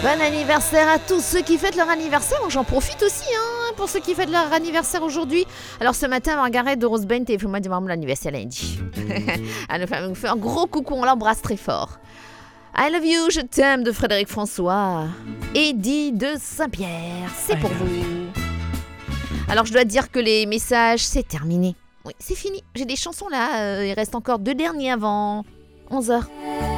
Bon anniversaire à tous ceux qui fêtent leur anniversaire. J'en profite aussi pour ceux qui fêtent leur anniversaire aujourd'hui. Alors ce matin, Margaret de Rosebank et fait-moi dire l'anniversaire lundi. Elle nous fait un gros coucou, on l'embrasse très fort. I love you, je t'aime de Frédéric François. Eddie de Saint-Pierre, c'est pour vous. Alors je dois dire que les messages, c'est terminé. Oui, c'est fini. J'ai des chansons là, il reste encore 2 derniers avant 11h.